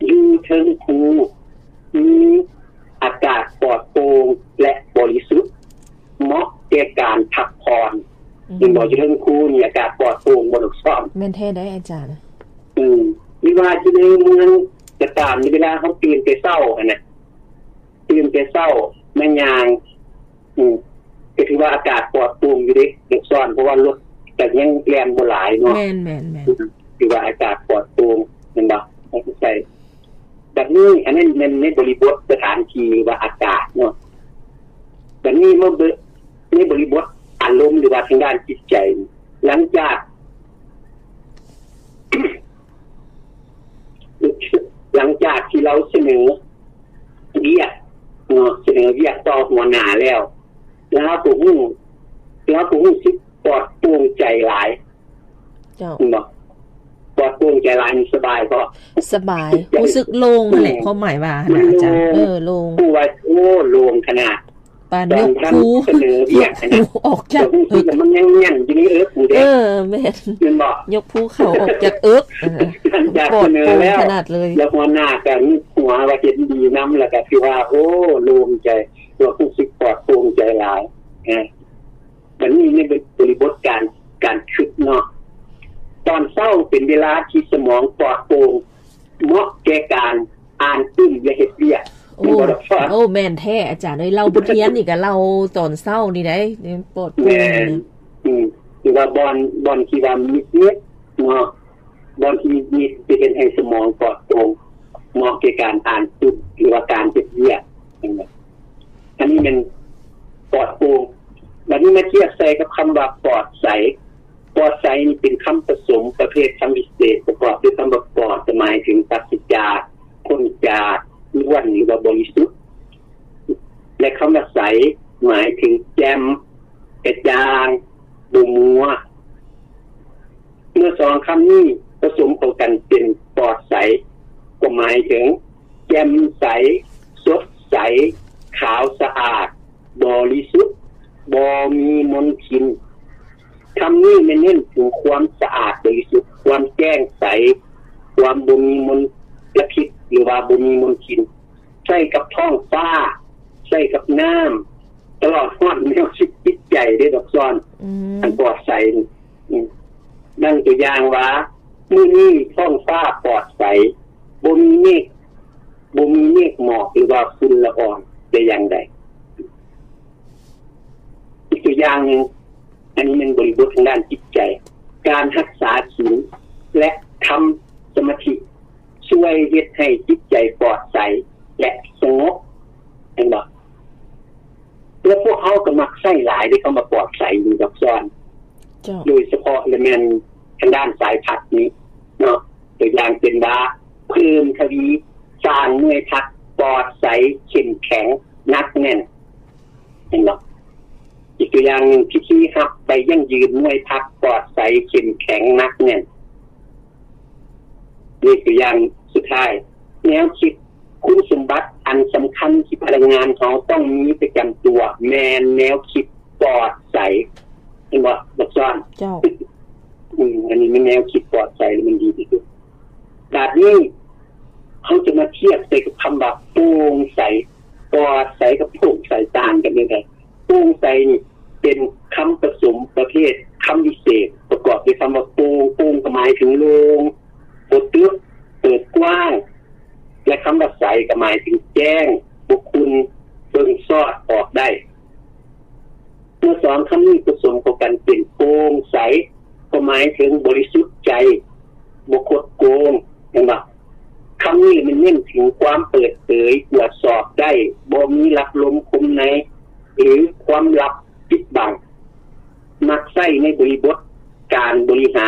อยู่เทิงภูมีอากาศปลอดโปร่งและบริสุทธิ์เหมาะแก่การพักผ่อนที่บ่อยู่เทิงภูนี่อากาศปลอดโปร่งบ่ดอกซ้อมแม่นแท้ได้อาจารย์มีว่าที่ในเมืองจะตามในเวลาเฮาตื่นแต่เช้าหั่นน่ะตื่นแต่เช้าแม่นยางก็ถือว่าอากาศปลอดโปร่งอยู่เด้ดอกซ้อนเพราะว่ารถก็ยังแล่นบ่หลายเนาะแม่นๆถือว่าอากาศปลอดโปร่งแม่นบ่ใช่แบบนี้อันนั้นในบริบทสถานที่ว่าอากาศเนาะแบบนี้มันในบริบทอารมณ์หรือว่าทางด้านจิตใจหลังจากที่เราเสนอเรียกเนาะเสนอเรียกต่อหัวหน้าแล้วผู้สิปลอดโปร่งใจหลายเจ้าเนาะปลอดโปร่งใจหลายสบายก็สบายรู้สึกโล่งนั่นแหละความหมายว่านะอาจารย์โล่งผู้ว่าโล่งขนาดปานยกภูเสนอเรียกขนาดออกจากมันยังๆอยู่นี่ผู้เด้แม่นบ่ยกภูเขาออกจากจากเสนอแล้วขนาดเลยแล้วหัวหน้าก็มีหัวว่าเฮ็ดดีนำแล้วก็คือว่าโอ้โล่งใจตัวผู้สิปลอดโปร่งใจหลายมันนี่ในบริบทการคิดเนาะตอนเช้าเป็นเวลาที่สมองปลอดโปร่งเหมาะแก่การอ่านตื้มและเฮ็ดเวียกโอ้แม่นแท้อาจารย์ได้เล่าบทเรียนนี่ก็เล่าตอนเช้านี่ได้ปลอดโปร่งคือว่าบอนที่ว่ามีเนาะบอนที่มีเป็นให้สมองปลอดโปร่งเหมาะแก่การอ่านตื้มหรือว่าการเฮ็ดเวียกอันนี้มันปลอดโปร่งบัดนี้มาเทียบใส่กับคำว่าปลอดใสปลอดใสนี่เป็นคำผสมประเภทคำวิเศษประกอบด้วยคำว่าปลอดหมายถึงปราศจากพ้นจากล้วนหรือว่าบริสุทธิ์และคำว่าใสหมายถึงแจ่มกระจ่างบ่มัวเมื่อสองคำนี้ผสมเข้ากันเป็นปลอดใสก็หมายถึงแจ่มใสสดใสขาวสะอาดบริสุทธิ์บ่มีมลทินคำนี้เน้นถึงความสะอาดบริสุทธิ์ความแจ้งใสความบ่มีมลพิษหรือว่าบ่มีมลทินใช้กับท้องฟ้าใช้กับน้ำตลอดฮอดแนวชีวิตจิตใจได้ดอกซ้อนอันปลอดใสดังตัวอย่างว่ามื้อนี้ท้องฟ้าปลอดใสบ่มีเมฆหมอกหรือว่าฝุ่นละอองแต่อย่างใดอีกตัวอย่างนึงอันนี้เป็นบริบททางด้านจิตใจการรักษาศีลและทำสมาธิช่วยเฮ็ดให้จิตใจปลอดใสและสงบเห็นบ่แล้วพวกเขาก็มักใช้หลายที่เขามาปลอดใสอยู่ดอกซ้อนโดยเฉพาะเลยแม่นทางด้านสายพัดนี้เนาะตัวอย่างเป็นว่าเพิ่มทวีสร้างหน่วยพัดปลอดใสเข้มแข็งนักแน่นเห็นบ่อีกตัวอย่างนึงพิธีครับไปยั่งยืนหน่วยพักปลอดใสเข้มแข็งนักแน่นนี่ตัวอย่างสุดท้ายแนวคิดคุณสมบัติอันสำคัญที่พนักงานเขาต้องมีประจำตัวแม่นแนวคิดปลอดใสเห็นบ่บักซ้อนเจ้าอันนี้มันแนวคิดปลอดใสมันดีที่สุดแบบนี้เขาจะมาเทียบใส่กับคำว่าโปร่งใสปลอดใสกับโปร่งใสต่างกันยังไงโปร่งใสนี่เป็นคำผสมประเภทคำวิเศษประกอบด้วยคำว่าโปร่งหมายถึงโล่งเปิดกว้างและคำว่าใสก็หมายถึงแจ้งบุคคลเบิ่งซอดออกได้เมื่อสองคำนี้ผสมกันเป็นโปร่งใสก็หมายถึงบริสุทธิ์ใจบ่คดโกงเห็นบ่คำนี้มันเน้นถึงความเปิดเผยตรวจสอบได้บ่มีลับลมคมในหรือความลับปิดบังมักใช้ในบริบทการบริหาร